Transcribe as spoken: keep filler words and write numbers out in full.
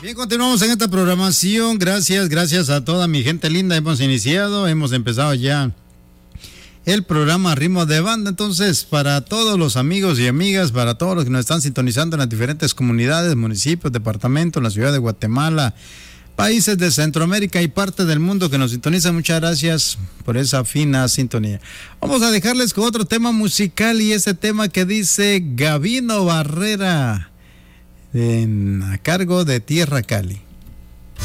Bien, continuamos en esta programación. Gracias, gracias a toda mi gente linda. Hemos iniciado, hemos empezado ya el programa Ritmo de Banda. Entonces, para todos los amigos y amigas, para todos los que nos están sintonizando en las diferentes comunidades, municipios, departamentos, en la ciudad de Guatemala, países de Centroamérica y parte del mundo que nos sintonizan, muchas gracias por esa fina sintonía. Vamos a dejarles con otro tema musical y ese tema que dice Gabino Barrera, en, a cargo de Tierra Cali.